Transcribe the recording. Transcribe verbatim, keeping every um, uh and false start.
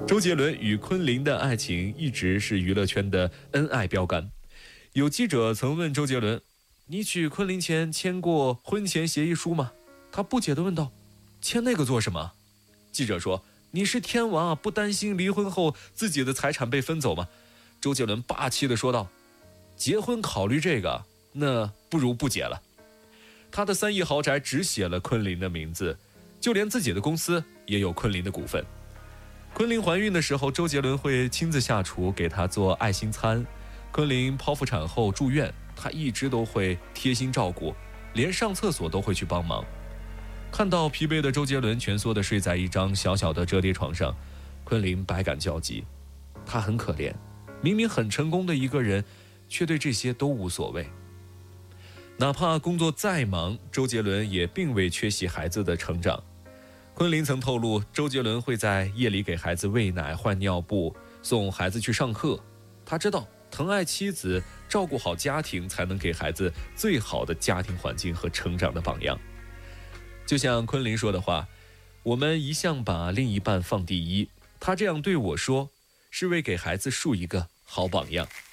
周杰伦与昆凌的爱情一直是娱乐圈的恩爱标杆。有记者曾问周杰伦：“你娶昆凌前签过婚前协议书吗？”他不解地问道：“签那个做什么？”记者说：“你是天王啊，不担心离婚后自己的财产被分走吗？”周杰伦霸气地说道：“结婚考虑这个，那不如不结了。”他的三亿豪宅只写了昆凌的名字，就连自己的公司也有昆凌的股份。昆凌怀孕的时候，周杰伦会亲自下厨给她做爱心餐。昆凌剖腹产后住院，他一直都会贴心照顾，连上厕所都会去帮忙。看到疲惫的周杰伦蜷缩地睡在一张小小的折叠床上，昆凌百感交集。他很可怜，明明很成功的一个人，却对这些都无所谓。哪怕工作再忙，周杰伦也并未缺席孩子的成长。昆凌曾透露，周杰伦会在夜里给孩子喂奶、换尿布，送孩子去上课。他知道疼爱妻子，照顾好家庭，才能给孩子最好的家庭环境和成长的榜样。就像昆凌说的话：“我们一向把另一半放第一，他这样对我说，是为给孩子树一个好榜样。”